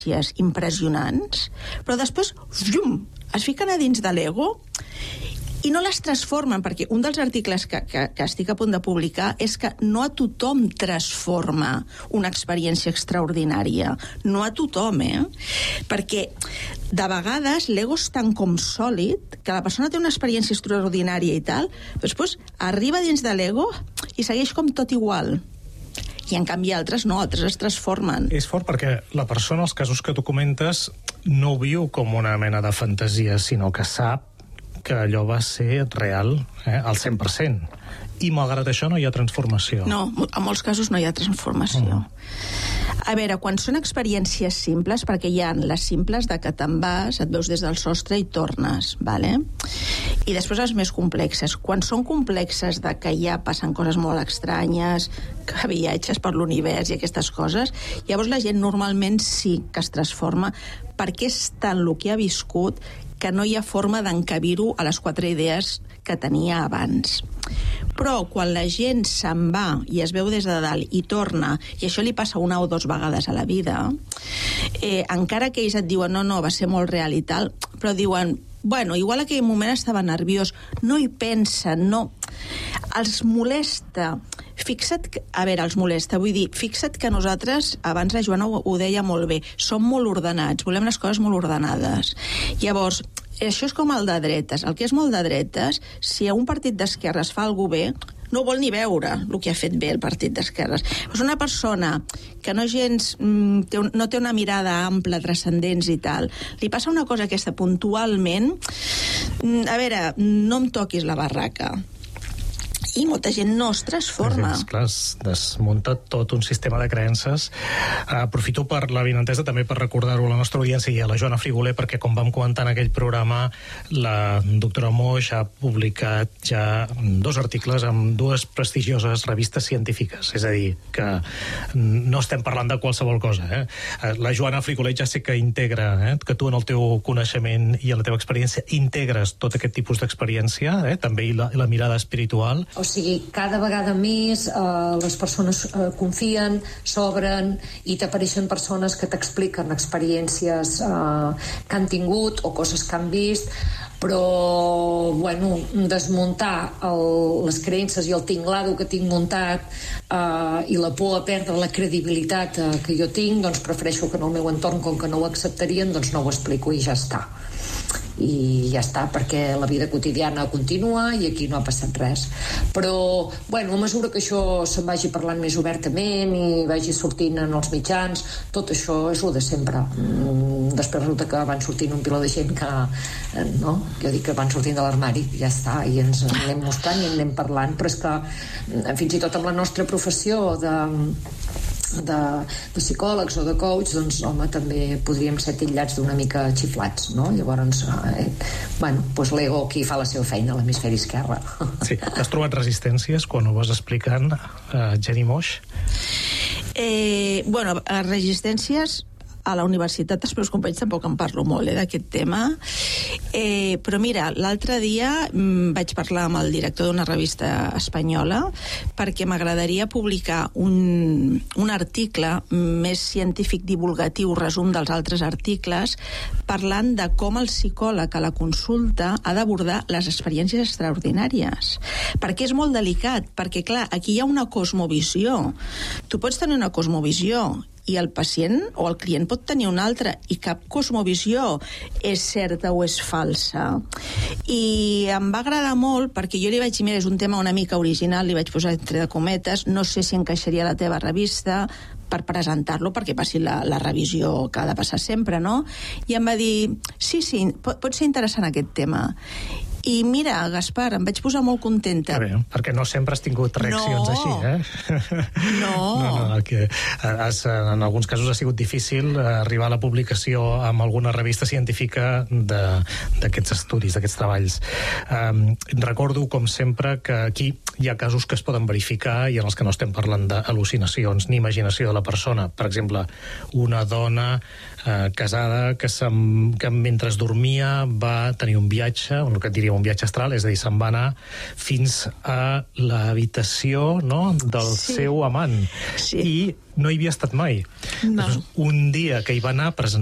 impressionants, però després es fiquen a dins de l'ego i no les transformen, perquè un dels articles que estic a punt de publicar és que no a tothom transforma una experiència extraordinària. No a tothom, Perquè de vegades l'ego és tan com sòlid que la persona té una experiència extraordinària i tal, però després arriba dins de l'ego i segueix com tot igual. I en canvi altres no, altres es transformen. És fort perquè la persona, els casos que tu comentes, no ho viu com una mena de fantasia, sinó que sap que allò va ser real, al 100%. I malgrat això no hi ha transformació. No, en molts casos no hi ha transformació. A veure, quan són experiències simples, perquè hi ha les simples de que te'n vas, et veus des del sostre i tornes, vale? I després les més complexes. Quan són complexes de que ja passen coses molt estranyes, que viatges per l'univers i aquestes coses, llavors la gent normalment sí que es transforma perquè és tant el que ha viscut que no hi ha forma d'encabir-ho a les 4 idees que tenia abans. Però quan la gent se'n va i es veu des de dalt i torna, i això li passa 1 o 2 vegades a la vida, encara que ells et diuen no, va ser molt real i tal, però diuen, bueno, igual aquell moment estava nerviós, no hi pensen, no. Els molesta. Vull dir, fixa't que nosaltres, abans la Joana ho deia molt bé, som molt ordenats, volem les coses molt ordenades. Llavors, això és com el de dretes. El que és molt de dretes, si a un partit d'esquerres fa alguna bé, no vol ni veure el que ha fet bé el partit d'esquerres. És una persona que no té una mirada ampla, transcendents i tal. Li passa una cosa aquesta puntualment. A veure, no em toquis la barraca. I molta gent no es transforma. Clar, es desmunta tot un sistema de creences. Aprofito per la vinentesa també per recordar-ho a la nostra audiència i a la Joana Frigoler, perquè com vam comentar en aquell programa, la doctora Moix ha publicat ja 2 articles amb 2 prestigioses revistes científiques. És a dir, que no estem parlant de qualsevol cosa. La Joana Frigoler ja sé que integra, que tu en el teu coneixement i en la teva experiència integres tot aquest tipus d'experiència, també i la mirada espiritual. O sigui, cada vegada més les persones confien, s'obren i t'apareixen persones que t'expliquen experiències que han tingut o coses que han vist, però, bueno, desmuntar les creences i el tinglado que tinc muntat i la por a perdre la credibilitat que jo tinc, doncs prefereixo que en el meu entorn, com que no ho acceptarien, doncs no ho explico i ja està. I ja està, perquè la vida quotidiana continua i aquí no ha passat res. Però, bueno, a mesura que això se'n vagi parlant més obertament i vagi sortint en els mitjans, tot això és el de sempre. Després resulta que van sortint un piló de gent que, no? Jo dic que van sortint de l'armari, ja està, i ens anem mostrant i en anem parlant, però és que fins i tot amb la nostra professió de psicòlegs o de coach, doncs, home, també podríem ser titllats d'una mica xiflats, no? Llavors, bueno, doncs l'ego aquí fa la seva feina a l'hemisferi esquerre. Sí. Has trobat resistències quan ho vas explicant, Jenny Moix? Bueno, resistències a la universitat, els meus companys tampoc en parlo molt d'aquest tema, però mira, l'altre dia vaig parlar amb el director d'una revista espanyola perquè m'agradaria publicar un article més científic divulgatiu, resum dels altres articles, parlant de com el psicòleg a la consulta ha d'abordar les experiències extraordinàries, perquè és molt delicat, perquè clar, aquí hi ha una cosmovisió. Tu pots tenir una cosmovisió i el pacient o el client pot tenir una altra, i cap cosmovisió és certa o és falsa. I em va agradar molt perquè jo li vaig dir, mira, és un tema una mica original, li vaig posar entre cometes, no sé si encaixaria a la teva revista per presentar-lo perquè passi la revisió que ha de passar sempre, no? I em va dir, sí, pot ser interessant aquest tema. I mira, Gaspar, em vaig posar molt contenta. Bé, perquè no sempre has tingut reaccions així, No. Que en alguns casos ha sigut difícil arribar a la publicació amb alguna revista científica d'aquests estudis, d'aquests treballs. Recordo, com sempre, que aquí hi ha casos que es poden verificar i en els que no estem parlant d'al·lucinacions ni imaginació de la persona. Per exemple, una dona casada que mentre dormia va tenir un viatge, el que et diria seria un viatge astral, és a dir, se'n va anar fins a l'habitació, no?, del seu amant. Sí. I no hi havia estat mai. No. Un dia que hi va anar